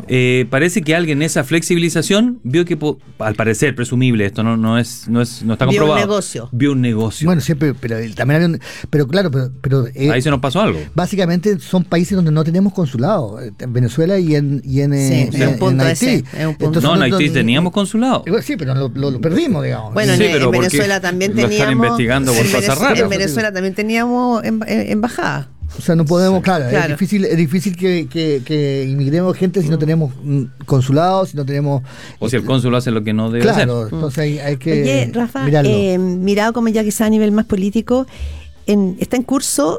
Parece que alguien en esa flexibilización vio que, al parecer, presumible, esto no está comprobado. Vio un negocio. Bueno, siempre, pero también había pero claro, pero ahí se nos pasó algo. Básicamente son países donde no tenemos consulado, en Venezuela y en Haití. Entonces, en Haití teníamos consulado. Sí, pero lo perdimos, digamos. Bueno, en Venezuela también teníamos. Lo están investigando por cosas raras. En Venezuela también teníamos embajada. O sea, no podemos, claro. Es difícil que inmigremos gente si no tenemos consulados, si no tenemos... O si el cónsul hace lo que no debe hacer. Claro, entonces hay que Oye, Rafa, mirado como ya quizá a nivel más político, está en curso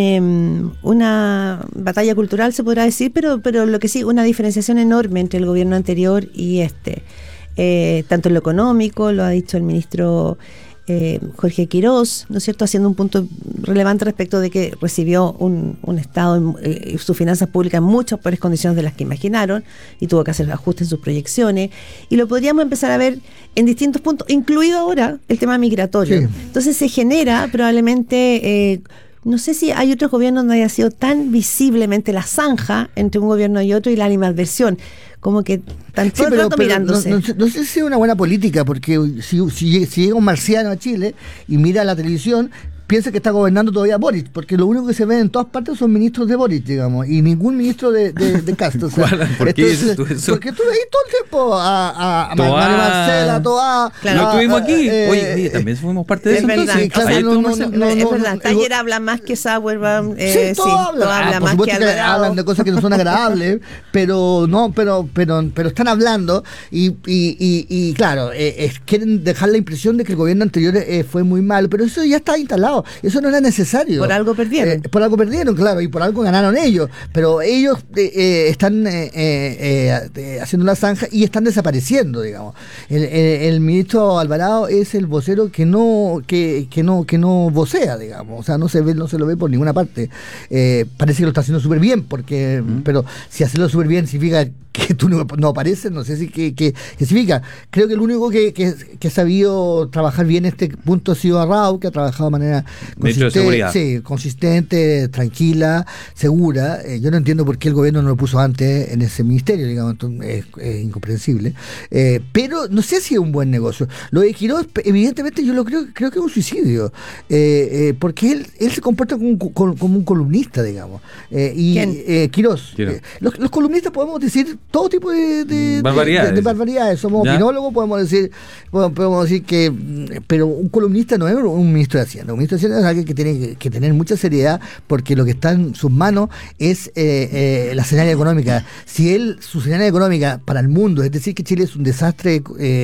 una batalla cultural, se podrá decir, pero lo que sí, una diferenciación enorme entre el gobierno anterior y tanto en lo económico, lo ha dicho el ministro Jorge Quirós, ¿no es cierto?, haciendo un punto relevante respecto de que recibió un Estado y sus finanzas públicas en muchas peores condiciones de las que imaginaron y tuvo que hacer ajustes en sus proyecciones, y lo podríamos empezar a ver en distintos puntos, incluido ahora el tema migratorio. Sí. Entonces se genera probablemente... no sé si hay otros gobiernos donde haya sido tan visiblemente la zanja entre un gobierno y otro y la animadversión, como que están todo el rato mirándose. No sé si es una buena política, porque si llega un marciano a Chile y mira la televisión, piensa que está gobernando todavía Boric, porque lo único que se ve en todas partes son ministros de Boric, digamos, y ningún ministro de Castro. O sea, ¿Por qué dices tú eso? Porque tú veis todo el tiempo a María Marcela, Toá. Claro. Lo tuvimos aquí. Oye, también fuimos parte de eso. Verdad. Entonces, es verdad. Taller habla más que Sauerbaum. Todo habla más que Alvarado. Hablan de cosas que no son agradables, pero están hablando y claro, quieren dejar la impresión de que el gobierno anterior fue muy malo, pero eso ya está instalado. Eso no era necesario. Por algo perdieron. Claro, y por algo ganaron ellos. Pero ellos están haciendo una zanja y están desapareciendo, digamos. El ministro Alvarado es el vocero que no vocea, digamos. O sea, no se lo ve por ninguna parte. Parece que lo está haciendo súper bien, pero si hacerlo súper bien significa que tú no apareces, no sé si qué significa. Creo que el único que ha sabido trabajar bien este punto ha sido Arrau, que ha trabajado de manera consistente, tranquila, segura. Yo no entiendo por qué el gobierno no lo puso antes en ese ministerio, digamos, entonces, es incomprensible. Pero no sé si es un buen negocio. Lo de Quirós, evidentemente, yo creo que es un suicidio, porque él se comporta como un columnista, digamos. Quirós. Los columnistas podemos decir todo tipo de barbaridades. Somos opinólogos, podemos decir que, pero un columnista no es un ministro de Hacienda. Un ministro de Hacienda es alguien que tiene que tener mucha seriedad, porque lo que está en sus manos es la señal económica. Si su señal económica para el mundo es decir que Chile es un desastre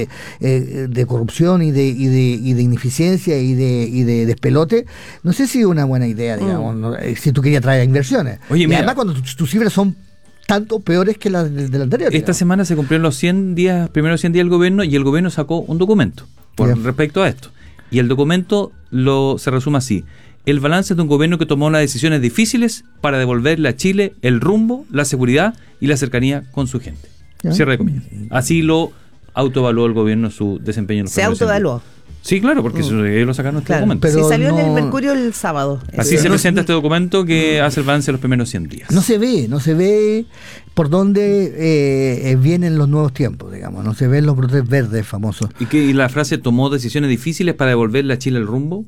de corrupción y de ineficiencia y de despelote, no sé si es una buena idea, digamos, si tú querías traer inversiones. Oye, y además cuando tus cifras son tanto peores que las del anterior. Esta semana se cumplieron los primeros 100 días del gobierno, y el gobierno sacó un documento respecto a esto. Y el documento se resume así: el balance de un gobierno que tomó las decisiones difíciles para devolverle a Chile el rumbo, la seguridad y la cercanía con su gente. Cierre de comillas. Así lo autoevaluó el gobierno su desempeño en los Se autoevaluó. Sí, claro, porque ellos lo sacaron este documento. Pero salió en el Mercurio el sábado. Así se presenta este documento que hace el balance de los primeros 100 días. No se ve por dónde vienen los nuevos tiempos, digamos. No se ven los brotes verdes famosos. ¿Y la frase tomó decisiones difíciles para devolverle a Chile el rumbo?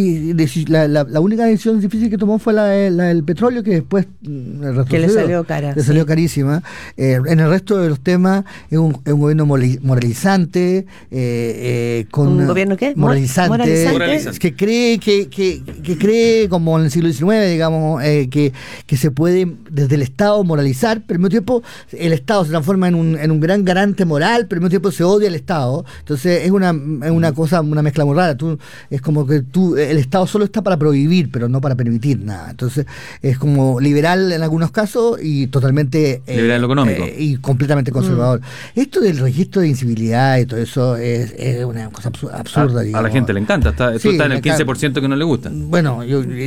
La única decisión difícil que tomó fue la del petróleo, que después que le salió cara. Le salió carísima. En el resto de los temas es un gobierno moralizante, con un gobierno ¿qué? Moralizante. Que cree como en el siglo XIX, digamos, que se puede desde el Estado moralizar, pero al mismo tiempo el Estado se transforma en un gran garante moral, pero al mismo tiempo se odia al Estado. Entonces es una cosa, una mezcla muy rara. Es como que el Estado solo está para prohibir, pero no para permitir nada. Entonces es como liberal en algunos casos y totalmente liberal en lo económico y completamente conservador. Esto del registro de incivilidad y todo eso es una cosa absurda. A la gente le encanta, está en el 15% que no le gusta. Bueno,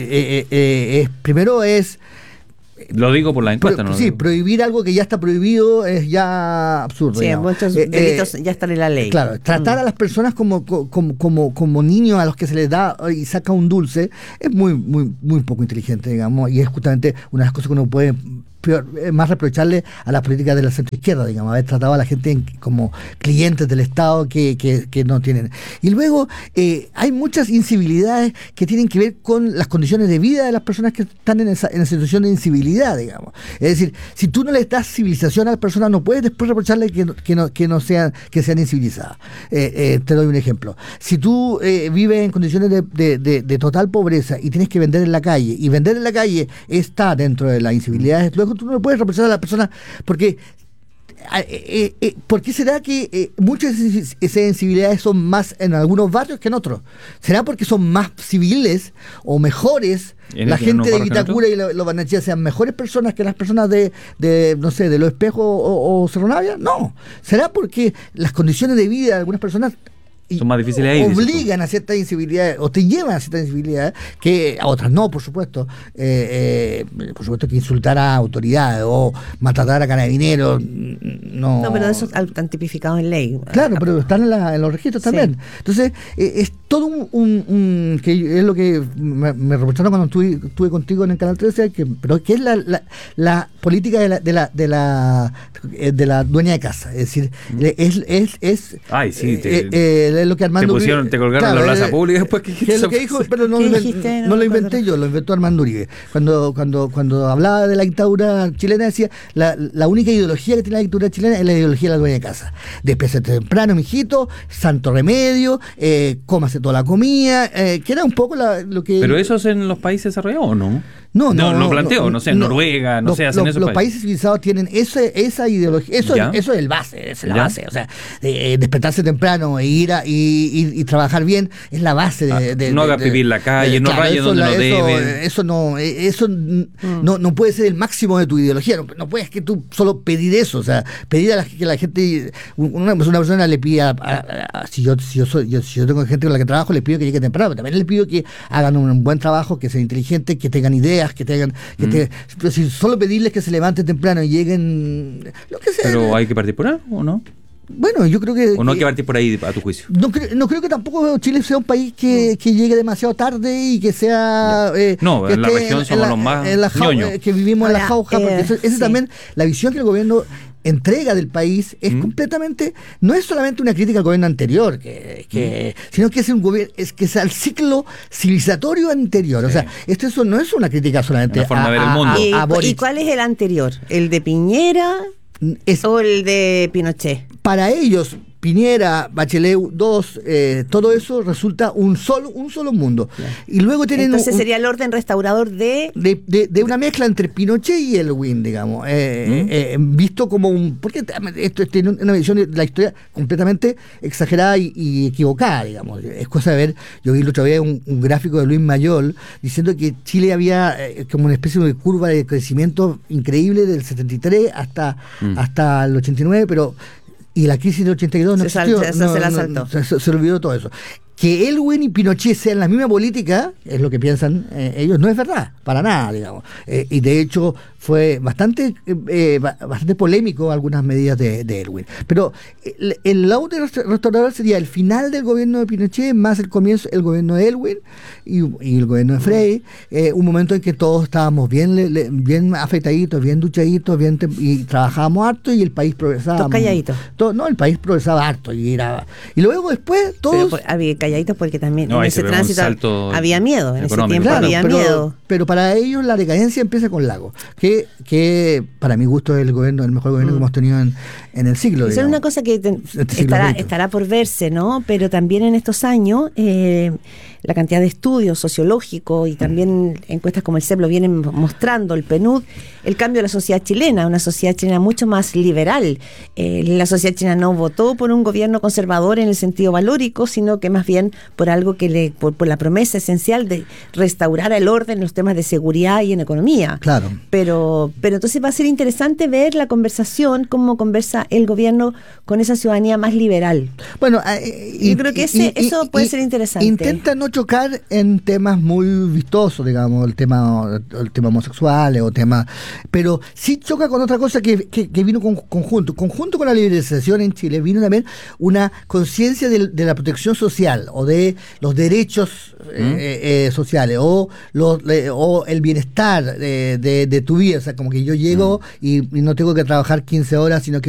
primero es... Lo digo por la encuesta, ¿no? Sí, prohibir algo que ya está prohibido es ya absurdo. Sí, muchos delitos ya están en la ley. Claro, tratar a las personas como niños a los que se les da y saca un dulce es muy, muy, muy poco inteligente, digamos, y es justamente una de las cosas que uno puede más reprocharle a las políticas de la centroizquierda, digamos, haber tratado a la gente como clientes del Estado que no tienen. Y luego hay muchas incivilidades que tienen que ver con las condiciones de vida de las personas que están en esa situación de incivilidad, digamos. Es decir, si tú no le das civilización a las personas, no puedes después reprocharle que sean incivilizadas. Te doy un ejemplo. Si tú vives en condiciones de total pobreza y tienes que vender en la calle, y vender en la calle está dentro de las incivilidades, luego tú no le puedes reprochar a las personas porque ¿por qué será que muchas de esas incivilidades son más en algunos barrios que en otros? ¿Será porque son más civiles o mejores? La gente de Vitacura y los Barnechea sean mejores personas que las personas de no sé, de Los Espejos o Cerro Navia? No. ¿Será porque las condiciones de vida de algunas personas son más difíciles ahí, obligan a ciertas incivilidades o te llevan a ciertas incivilidades que a otras no, por supuesto que insultar a autoridades o maltratar a carabineros no, pero eso están tipificados en ley, claro, pero están en los registros también. Entonces es todo un que es lo que me reprocharon cuando estuve contigo en el Canal 13, pero que es la política de la dueña de casa, es decir, es lo que Armando Uribe, te colgaron la plaza pública después que es lo que dijo, pero no lo inventé yo, lo inventó Armando Uribe. Cuando hablaba de la dictadura chilena decía la única ideología que tiene la dictadura chilena es la ideología de la dueña de casa. Despésate temprano, mijito, santo remedio, cómase toda la comida, que era un poco lo que... ¿Pero eso es en los países desarrollados o no? No, lo planteo, no sé, en Noruega, no sé, hacen eso. Los países civilizados tienen esa ideología, eso es el base, es la base, o sea, despertarse temprano e ir y trabajar bien es la base no hagas pipí en la calle, no rayes donde no debe. Eso no puede ser el máximo de tu ideología, no puedes que tú solo pedir eso, o sea, pedir que la gente, una persona le pida, si yo tengo gente con la que trabajo, les pido que llegue temprano, pero también les pido que hagan un buen trabajo, que sean inteligentes, que tengan ideas, pero si solo pedirles que se levanten temprano y lleguen, lo que sea. Pero hay que partir por algo, ¿o no? Bueno, yo creo que... ¿O no hay que partir por ahí, a tu juicio? No creo que tampoco Chile sea un país que llegue demasiado tarde y que sea... no, que en la región somos los más ñoños. Que vivimos en la jauja, porque esa también, la visión que el gobierno entrega del país es completamente, no es solamente una crítica al gobierno anterior, sino que es un gobierno, que es al ciclo civilizatorio anterior. O sea, eso no es una crítica solamente a Boric. ¿Y cuál es el anterior? ¿El de Piñera o el de Pinochet? Para ellos, Piñera, Bachelet 2, todo eso resulta un solo mundo. Claro. Y luego tienen entonces sería el orden restaurador de una mezcla entre Pinochet y Elwin, digamos, visto como porque esto tiene una visión de la historia completamente exagerada y equivocada, digamos. Es cosa de ver, yo vi la otra vez un gráfico de Luis Mayol diciendo que Chile había como una especie de curva de crecimiento increíble del 73 hasta el 89, y la crisis del 82 no existió. Se la saltó. Se olvidó todo eso. Que Elwin y Pinochet sean la misma política, es lo que piensan ellos, no es verdad, para nada, digamos. Y de hecho fue bastante polémico algunas medidas de Elwin. Pero el orden restaurador sería el final del gobierno de Pinochet más el comienzo del gobierno de Elwin y el gobierno de Frey, un momento en que todos estábamos bien afeitaditos, bien duchaditos, y trabajábamos harto y el país progresaba. Todos calladitos. El país progresaba harto y luego después todos... Había calladitos porque también en ese tránsito había miedo, en ese tiempo había miedo. Pero para ellos la decadencia empieza con Lagos, que para mi gusto es el mejor gobierno que hemos tenido en el siglo. Eso es una cosa que estará por verse, ¿no? Pero también en estos años la cantidad de estudios sociológicos y también encuestas como el CEP lo vienen mostrando, el PNUD, el cambio de la sociedad chilena, una sociedad chilena mucho más liberal. La sociedad chilena no votó por un gobierno conservador en el sentido valórico, sino que más bien por algo por la promesa esencial de restaurar el orden en los temas de seguridad y en economía. Claro. Pero entonces va a ser interesante ver la conversación, cómo conversa el gobierno con esa ciudadanía más liberal. Bueno, yo creo que eso puede ser interesante. Intenta no chocar en temas muy vistosos, digamos, el tema homosexual o tema, pero sí choca con otra cosa que vino conjunto con la liberalización en Chile, vino también una conciencia de la protección social o de los derechos sociales o el bienestar de tu vida, o sea, como que yo llego y no tengo que trabajar 15 horas, sino que